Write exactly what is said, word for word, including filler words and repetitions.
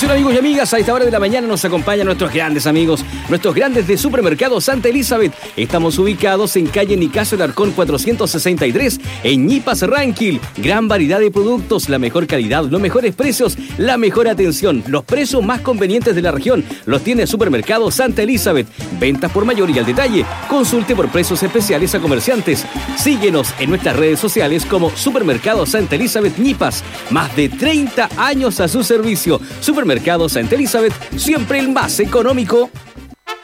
Atención amigos y amigas, a esta hora de la mañana nos acompañan nuestros grandes amigos, nuestros grandes de Supermercado Santa Elizabeth. Estamos ubicados en calle Nicasio Alarcón cuatrocientos sesenta y tres, en Ñipas, Ranquil. Gran variedad de productos, la mejor calidad, los mejores precios, la mejor atención. Los precios más convenientes de la región los tiene Supermercado Santa Elizabeth. Ventas por mayor y al detalle. Consulte por precios especiales a comerciantes. Síguenos en nuestras redes sociales como Supermercado Santa Elizabeth Ñipas. Más de treinta años a su servicio. Supermercado Santa Elizabeth, siempre el más económico.